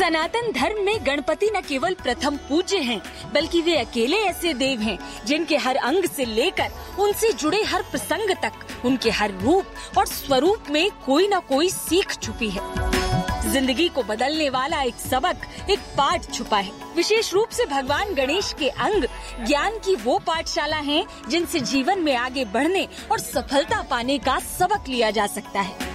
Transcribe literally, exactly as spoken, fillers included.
सनातन धर्म में गणपति न केवल प्रथम पूज्य हैं, बल्कि वे अकेले ऐसे देव हैं जिनके हर अंग से लेकर उनसे जुड़े हर प्रसंग तक, उनके हर रूप और स्वरूप में कोई न कोई सीख छुपी है। जिंदगी को बदलने वाला एक सबक, एक पाठ छुपा है। विशेष रूप से भगवान गणेश के अंग ज्ञान की वो पाठशाला हैं जिनसे जीवन में आगे बढ़ने और सफलता पाने का सबक लिया जा सकता है।